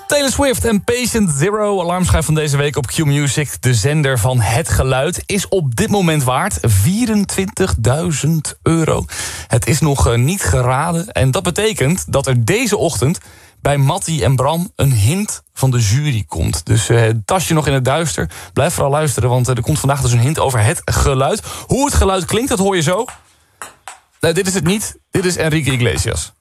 Taylor Swift en Patient Zero, alarmschijf van deze week op Q-Music. De zender van Het Geluid is op dit moment waard €24.000. Het is nog niet geraden en dat betekent dat er deze ochtend bij Mattie en Bram een hint van de jury komt. Dus tasje nog in het duister. Blijf vooral luisteren, want er komt vandaag dus een hint over het geluid. Hoe het geluid klinkt, dat hoor je zo. Dit is het niet. Dit is Enrique Iglesias.